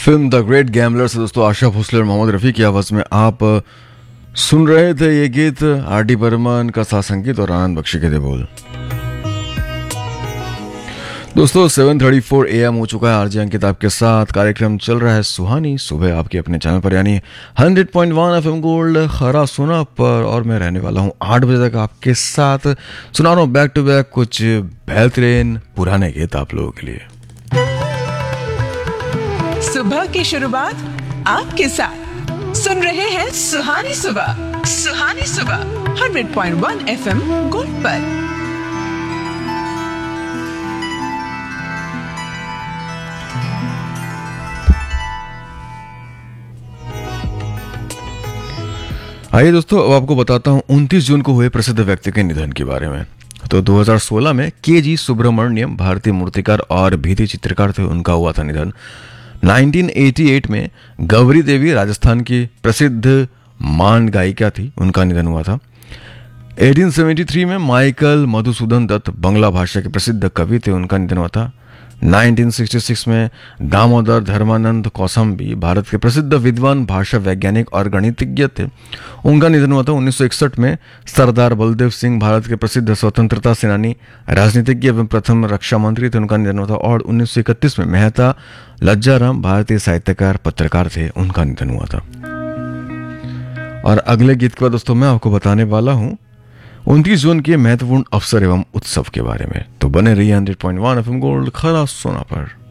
Film the great gambler से दोस्तों आशा भोसले और मोहम्मद रफ़ी की आवाज़ में आप सुन रहे थे ये गीत। आर डी बर्मन का साथ संगीत और आनंद बख्शी के थे बोल। दोस्तों 7:34 AM हो चुका है। आरजे अंकित आपके साथ कार्यक्रम चल रहा है सुहानी सुबह आपके अपने चैनल पर यानी 100.1 FM गोल्ड खरा सुना पर, और मैं रहने वाला हूँ 8 बजे तक आपके साथ। सुना रहा हूँ बैक टू बैक कुछ बेहतरीन पुराने गीत आप लोगों के लिए। सुबह की शुरुआत आपके साथ सुन रहे हैं सुहानी सुबह। सुहानी सुबह 100.1 FM गोल्ड पर। आइए दोस्तों अब आपको बताता हूँ 29 जून को हुए प्रसिद्ध व्यक्ति के निधन के बारे में। तो 2016 में KG सुब्रमण्यम भारतीय मूर्तिकार और भीति चित्रकार थे, उनका हुआ था निधन। 1988 में गौरी देवी राजस्थान की प्रसिद्ध मान गायिका थी, उनका निधन हुआ था। 1873 में माइकल मधुसूदन दत्त बंगला भाषा के प्रसिद्ध कवि थे, उनका निधन हुआ था। 1966 में दामोदर धर्मानंद कौशाम्बी भारत के प्रसिद्ध विद्वान, भाषा वैज्ञानिक और गणितज्ञ थे, उनका निधन हुआ था। 1961 में सरदार बलदेव सिंह भारत के प्रसिद्ध स्वतंत्रता सेनानी, राजनीतिज्ञ एवं प्रथम रक्षा मंत्री थे, उनका निधन हुआ था। और 1931 में मेहता लज्जाराम भारतीय साहित्यकार, पत्रकार थे, उनका निधन हुआ था। और अगले गीत के बाद दोस्तों मैं आपको बताने वाला हूँ 29 जून के महत्वपूर्ण अवसर एवं उत्सव के बारे में। तो बने रहिए 100.1 FM गोल्ड खरा सोना पर।